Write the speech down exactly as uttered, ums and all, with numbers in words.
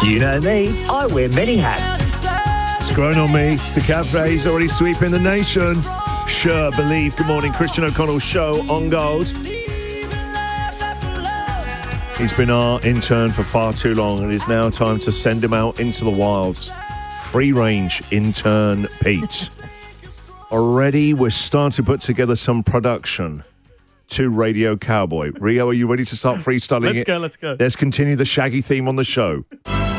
You know me, I wear many hats. It's grown on me. Staccato already sweeping the nation. Sure, believe. Good morning, Christian O'Connell's show on Gold. He's been our intern for far too long, and it is now time to send him out into the wilds. Free range intern Pete. Already, we're starting to put together some production to Radio Cowboy. Rio, are you ready to start freestyling Let's it? go, let's go. Let's continue the Shaggy theme on the show.